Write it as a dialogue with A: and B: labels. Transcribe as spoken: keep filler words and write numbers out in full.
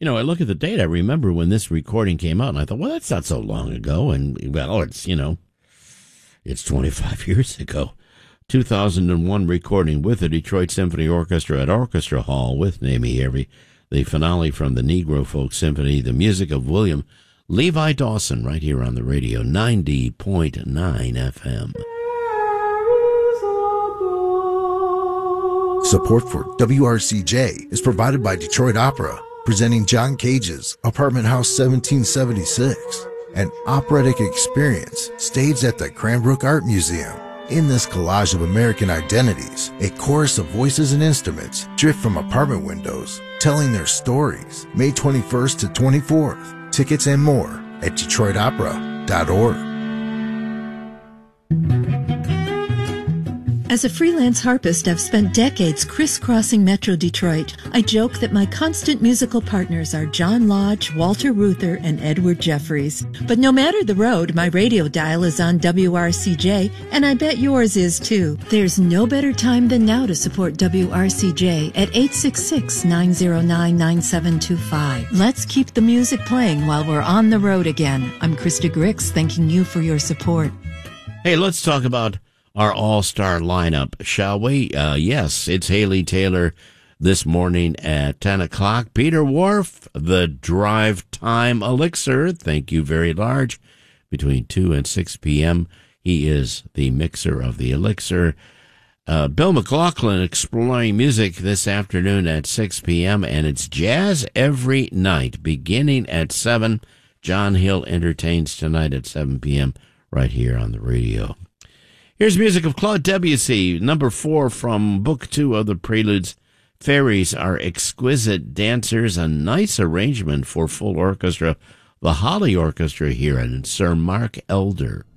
A: You know, I look at the date. I remember when this recording came out, and I thought, well, that's not so long ago. And, well, it's, you know, it's twenty-five years ago. two thousand one recording with the Detroit Symphony Orchestra at Orchestra Hall with Namie Harvey. The finale from the Negro Folk Symphony, the music of William Levi Dawson, right here on the radio, ninety point nine F M.
B: Support for W R C J is provided by Detroit Opera, presenting John Cage's Apartment House seventeen seventy-six, an operatic experience staged at the Cranbrook Art Museum. In this collage of American identities, a chorus of voices and instruments drift from apartment windows, telling their stories. May twenty-first to twenty-fourth. Tickets and more at detroit opera dot org.
C: As a freelance harpist, I've spent decades crisscrossing Metro Detroit. I joke that my constant musical partners are John Lodge, Walter Reuther, and Edward Jeffries. But no matter the road, my radio dial is on W R C J, and I bet yours is too. There's no better time than now to support W R C J at eight six six, nine zero nine, nine seven two five. Let's keep the music playing while we're on the road again. I'm Krista Grix, thanking you for your support.
A: Hey, let's talk about our all-star lineup, shall we? Uh, yes, it's Haley Taylor this morning at ten o'clock. Peter Wharf, the Drive Time Elixir. Thank you very large. Between two and six p.m., he is the mixer of the Elixir. Uh, Bill McLaughlin exploring music this afternoon at six p.m., and it's jazz every night, beginning at seven. John Hill entertains tonight at seven p.m. right here on the radio. Here's music of Claude Debussy, number four from Book Two of the Preludes. Fairies are exquisite dancers, a nice arrangement for full orchestra. The Holly Orchestra here, and Sir Mark Elder.